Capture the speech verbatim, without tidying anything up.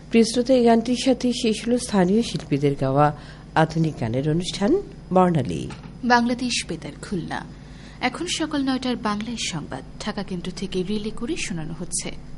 প্রিয়শ্রোতা, এই গানটির সাথে শেষ হল স্থানীয় শিল্পীদের গাওয়া আধুনিক গানের অনুষ্ঠান বর্ণালী। বাংলাদেশ বেতার খুলনা। এখন সকাল নয়টার বাংলায় সংবাদ ঢাকা কেন্দ্র থেকে রিলে করে শোনানো হচ্ছে।